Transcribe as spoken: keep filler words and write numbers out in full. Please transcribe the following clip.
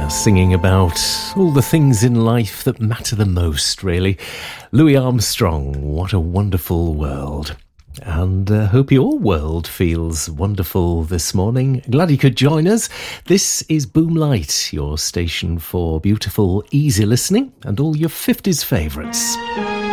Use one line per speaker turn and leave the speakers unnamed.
Singing about all the things in life that matter the most, really. Louis Armstrong, what a wonderful world. And I uh, hope your world feels wonderful this morning. Glad you could join us. This is Boomlight, your station for beautiful, easy listening and all your fifties favourites.